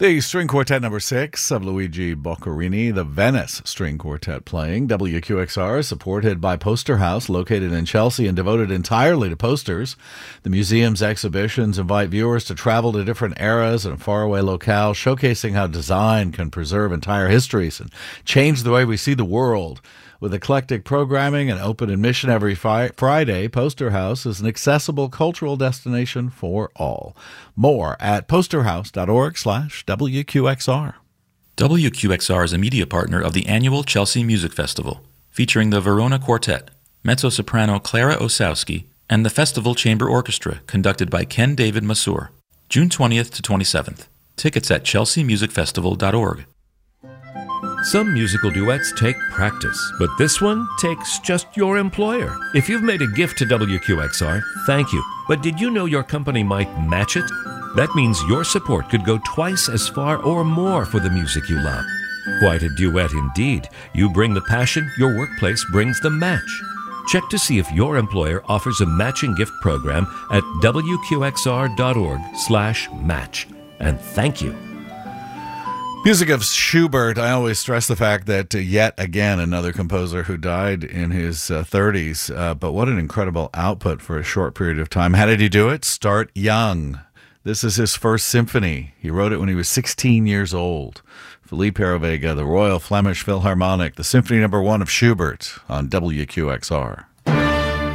The string quartet number 6 of Luigi Boccherini, the Venice String Quartet playing. WQXR is supported by Poster House, located in Chelsea and devoted entirely to posters. The museum's exhibitions invite viewers to travel to different eras and faraway locales, showcasing how design can preserve entire histories and change the way we see the world. With eclectic programming and open admission every Friday, Poster House is an accessible cultural destination for all. More at posterhouse.org/WQXR. WQXR is a media partner of the annual Chelsea Music Festival, featuring the Verona Quartet, mezzo-soprano Clara Osowski, and the Festival Chamber Orchestra, conducted by Ken David Masur. June 20th to 27th. Tickets at chelseamusicfestival.org. Some musical duets take practice, but this one takes just your employer. If you've made a gift to WQXR, thank you. But did you know your company might match it? That means your support could go twice as far or more for the music you love. Quite a duet indeed. You bring the passion, your workplace brings the match. Check to see if your employer offers a matching gift program at wqxr.org/match. And thank you. Music of Schubert. I always stress the fact that yet again another composer who died in his 30s, but what an incredible output for a short period of time. How did he do it? Start young. This is his first symphony. He wrote it when he was 16 years old. Philippe Perovega, the Royal Flemish Philharmonic, the Symphony No. 1 of Schubert on WQXR.